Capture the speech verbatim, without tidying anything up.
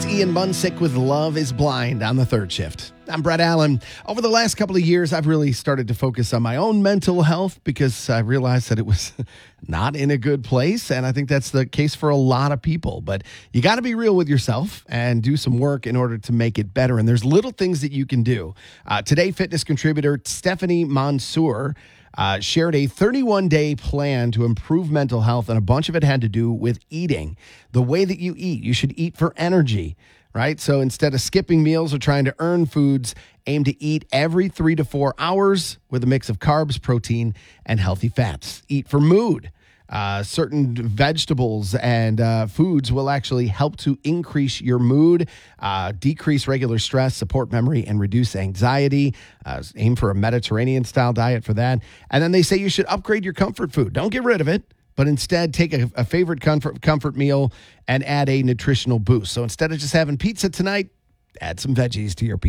Ian Munsick with Love is Blind on the third shift. I'm Brett Allen. Over the last couple of years, I've really started to focus on my own mental health because I realized that it was not in a good place. And I think that's the case for a lot of people. But you got to be real with yourself and do some work in order to make it better. And there's little things that you can do. Uh, today, fitness contributor Stephanie Mansour Uh, shared a thirty-one day plan to improve mental health, and a bunch of it had to do with eating. The way that you eat, you should eat for energy, right? So instead of skipping meals or trying to earn foods, aim to eat every three to four hours with a mix of carbs, protein, and healthy fats. Eat for mood. Uh, certain vegetables and uh, foods will actually help to increase your mood, uh, decrease regular stress, support memory, and reduce anxiety. Uh, aim for a Mediterranean-style diet for that. And then they say you should upgrade your comfort food. Don't get rid of it, but instead take a, a favorite comfort, comfort meal and add a nutritional boost. So instead of just having pizza tonight, add some veggies to your pizza.